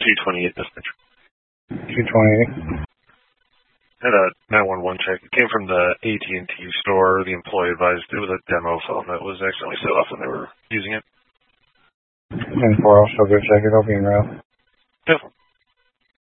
228 dispatch. 228. Had a 911 check. It came from the AT&T store. The employee advised it was a demo phone that was accidentally set off when they were using it. And 4, I'll still go check it. I'll be in route. Yep.